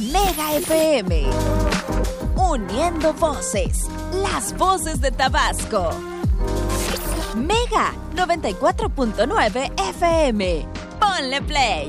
Mega FM. Uniendo voces, las voces de Tabasco. Mega 94.9 FM. Ponle play.